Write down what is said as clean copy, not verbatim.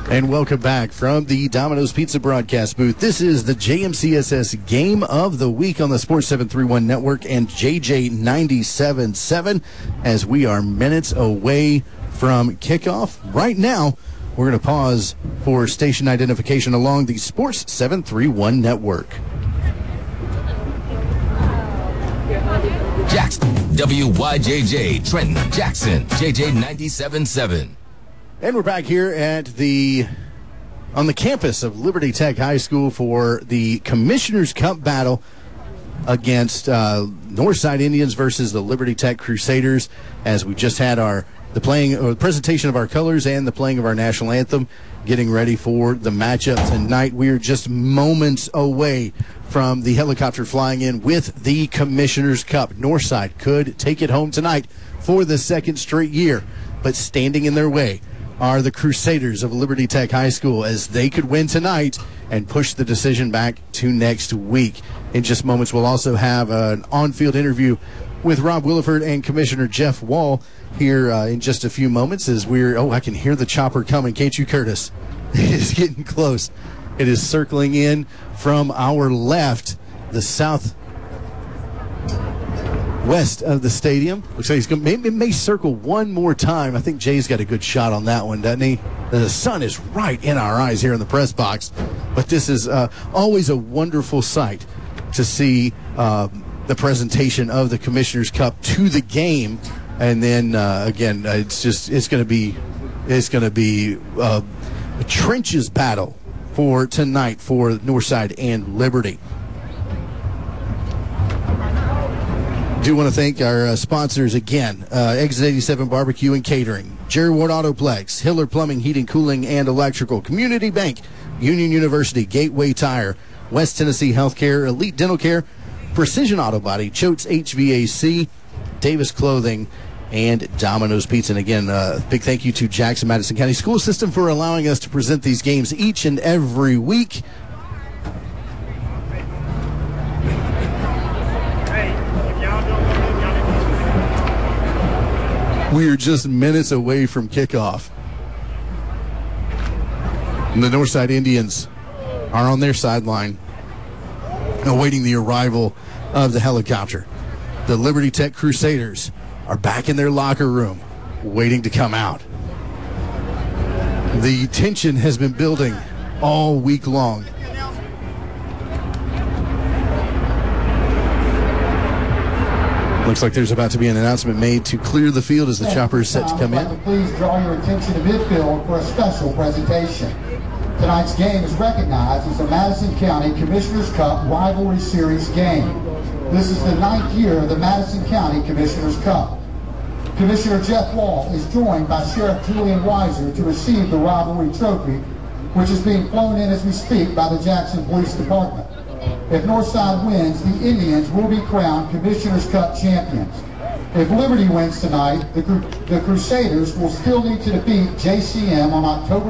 And welcome back from the Domino's Pizza broadcast booth. This is the JMCSS Game of the Week on the Sports 731 Network and JJ 97.7 as we are minutes away from kickoff. Right now, we're going to pause for station identification along the Sports 731 Network. Jackson, WYJJ, Trenton, Jackson, JJ 97.7. And we're back here at on the campus of Liberty Tech High School for the Commissioner's Cup battle against Northside Indians versus the Liberty Tech Crusaders, as we just had the presentation of our colors and the playing of our national anthem, getting ready for the matchup tonight. We are just moments away from the helicopter flying in with the Commissioner's Cup. Northside could take it home tonight for the second straight year, but standing in their way are the Crusaders of Liberty Tech High School, as they could win tonight and push the decision back to next week. In just moments, we'll also have an on-field interview with Rob Williford and Commissioner Jeff Wall here in just a few moments as I can hear the chopper coming. Can't you, Curtis? It is getting close. It is circling in from our left, the southwest of the stadium. Looks like it may circle one more time. I think Jay's got a good shot on that one, doesn't he? The sun is right in our eyes here in the press box. But this is always a wonderful sight to see the presentation of the Commissioner's Cup to the game. And then, again, it's going to be a trenches battle for tonight for Northside and Liberty. Do want to thank our sponsors again, Exit 87 Barbecue and Catering, Jerry Ward Autoplex, Hiller Plumbing, Heating, Cooling, and Electrical, Community Bank, Union University, Gateway Tire, West Tennessee Healthcare, Elite Dental Care, Precision Auto Body, Choates HVAC, Davis Clothing, and Domino's Pizza. And again, big thank you to Jackson Madison County School System for allowing us to present these games each and every week. We are just minutes away from kickoff. And the Northside Indians are on their sideline awaiting the arrival of the helicopter. The Liberty Tech Crusaders are back in their locker room waiting to come out. The tension has been building all week long. Looks like there's about to be an announcement made to clear the field as the chopper is set to come in. Please draw your attention to midfield for a special presentation. Tonight's game is recognized as the Madison County Commissioner's Cup Rivalry Series game. This is the 9th year of the Madison County Commissioner's Cup. Commissioner Jeff Wall is joined by Sheriff Julian Weiser to receive the rivalry trophy, which is being flown in as we speak by the Jackson Police Department. If Northside wins, the Indians will be crowned Commissioner's Cup champions. If Liberty wins tonight, the Crusaders will still need to defeat JCM on October